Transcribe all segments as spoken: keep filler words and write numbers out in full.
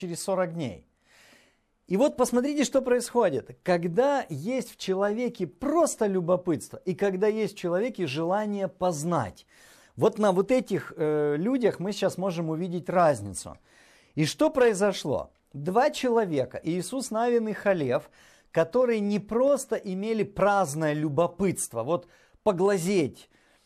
через сорок дней. И вот посмотрите, что происходит. Когда есть в человеке просто любопытство, и когда есть в человеке желание познать. Вот на вот этих э, людях мы сейчас можем увидеть разницу. И что произошло? Два человека, Иисус Навин и Халев, которые не просто имели праздное любопытство, вот поглазеть,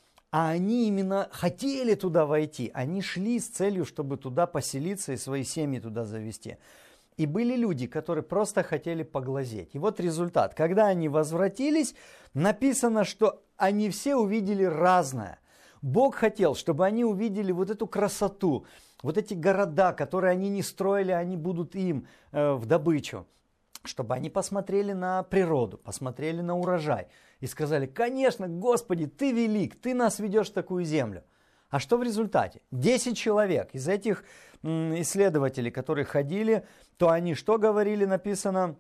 а они именно хотели туда войти. Они шли с целью, чтобы туда поселиться и свои семьи туда завести. И были люди, которые просто хотели поглазеть. И вот результат. Когда они возвратились, написано, что они все увидели разное. Бог хотел, чтобы они увидели вот эту красоту, вот эти города, которые они не строили, они будут им э, в добычу. Чтобы они посмотрели на природу, посмотрели на урожай и сказали: конечно, Господи, Ты велик, Ты нас ведешь в такую землю. А что в результате? Десять человек из этих исследователей, которые ходили, то они что говорили, написано,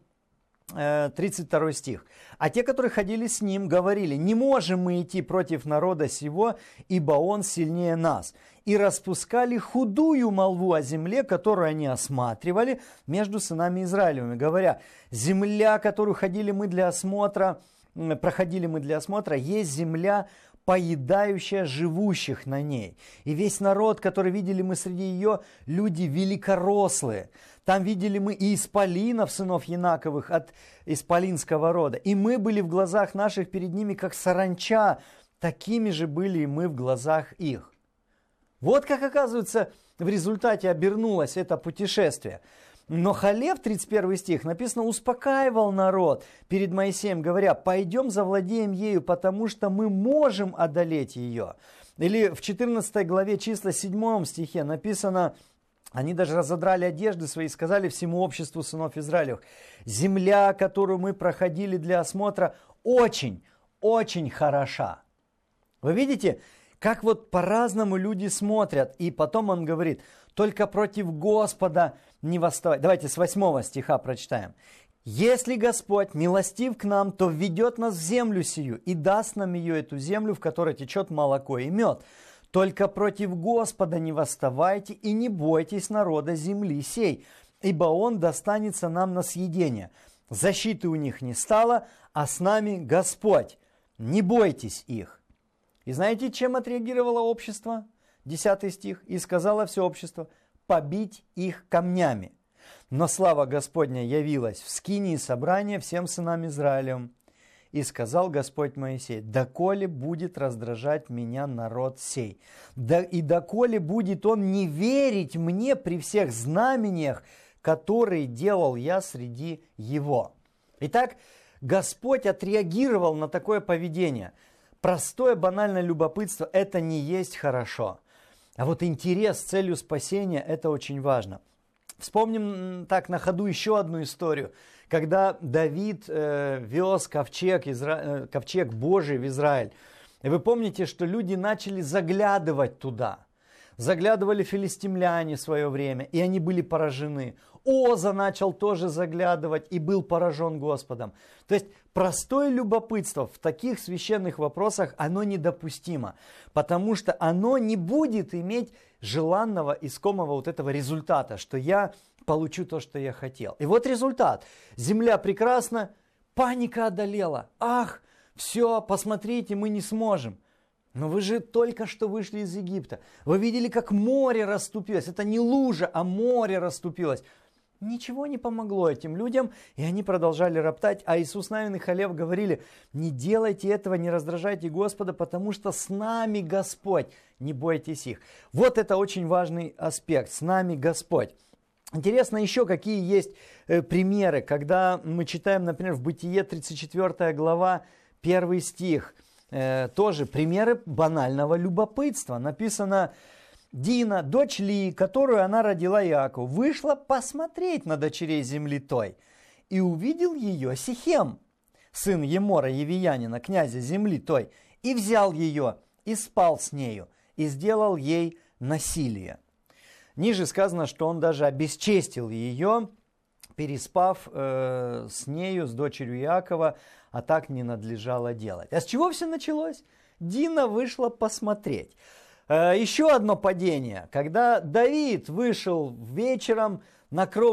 тридцать второй стих. А те, которые ходили с ним, говорили: не можем мы идти против народа сего, ибо он сильнее нас. И распускали худую молву о земле, которую они осматривали между сынами Израилевыми, говоря: земля, которую ходили мы для осмотра, проходили мы для осмотра, есть земля, поедающая живущих на ней. И весь народ, который видели мы среди ее, люди великорослые. Там видели мы и исполинов, сынов Янаковых, от исполинского рода. И мы были в глазах наших перед ними, как саранча, такими же были и мы в глазах их. Вот как, оказывается, в результате обернулось это путешествие. Но Халев, тридцать первый стих, написано, успокаивал народ перед Моисеем, говоря: пойдем завладеем ею, потому что мы можем одолеть ее. Или в четырнадцатой главе числа седьмом стихе написано, они даже разодрали одежды свои и сказали всему обществу сынов Израилевых: земля, которую мы проходили для осмотра, очень, очень хороша. Вы видите, как вот по-разному люди смотрят. И потом он говорит: только против Господа не восставай. Давайте с восьмого стиха прочитаем. Если Господь милостив к нам, то введет нас в землю сию и даст нам ее, эту землю, в которой течет молоко и мед. Только против Господа не восставайте и не бойтесь народа земли сей, ибо он достанется нам на съедение. Защиты у них не стало, а с нами Господь. Не бойтесь их. И знаете, чем отреагировало общество? Десятый стих. И сказала все общество: побить их камнями. Но слава Господня явилась в скинии собрания всем сынам Израилевым. И сказал Господь Моисей: доколе будет раздражать меня народ сей, да и доколе будет он не верить мне при всех знамениях, которые делал я среди его. Итак, Господь отреагировал на такое поведение. Простое банальное любопытство – это не есть хорошо. А вот интерес с целью спасения – это очень важно. Вспомним так на ходу еще одну историю, когда Давид э, вез ковчег, Изра... э, ковчег Божий в Израиль. И вы помните, что люди начали заглядывать туда. Заглядывали филистимляне в свое время, и они были поражены. Оза начал тоже заглядывать и был поражен Господом. То есть простое любопытство в таких священных вопросах, оно недопустимо, потому что оно не будет иметь желанного, искомого вот этого результата, что я получу то, что я хотел. И вот результат. Земля прекрасна, паника одолела. Ах, все, посмотрите, мы не сможем. Но вы же только что вышли из Египта. Вы видели, как море расступилось. Это не лужа, а море расступилось. Ничего не помогло этим людям, и они продолжали роптать. А Иисус Навин и Халев говорили: не делайте этого, не раздражайте Господа, потому что с нами Господь, не бойтесь их. Вот это очень важный аспект, с нами Господь. Интересно еще, какие есть э, примеры, когда мы читаем, например, в Бытие тридцать четвёртая глава, первый стих. Э, тоже примеры банального любопытства. Написано: Дина, дочь Лии, которую она родила Иакову, вышла посмотреть на дочерей земли той. И увидел ее Сихем, сын Емора Евиянина, князя земли той, и взял ее, и спал с нею, и сделал ей насилие. Ниже сказано, что он даже обесчестил ее, переспав э, с нею, с дочерью Иакова, а так не надлежало делать. А с чего все началось? Дина вышла посмотреть. Э, еще одно падение, когда Давид вышел вечером на кров